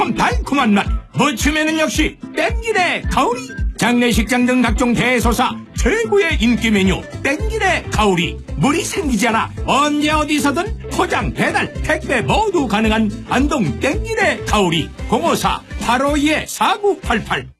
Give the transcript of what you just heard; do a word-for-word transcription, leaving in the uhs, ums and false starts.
새콤달콤한 맛. 무침에는 역시 땡기네 가오리. 장례식장 등 각종 대소사 최고의 인기 메뉴 땡기네 가오리. 물이 생기지 않아 언제 어디서든 포장 배달 택배 모두 가능한 안동 땡기네 가오리. 공오사 팔오이 사구팔팔